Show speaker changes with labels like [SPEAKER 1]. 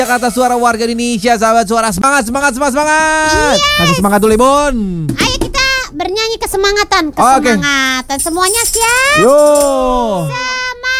[SPEAKER 1] Kata suara warga Indonesia, sahabat suara, semangat.
[SPEAKER 2] Yes.
[SPEAKER 1] Kasih semangat dulu, Bun.
[SPEAKER 2] Ayo kita bernyanyi kesemangatan. Semuanya siap?
[SPEAKER 1] Yo.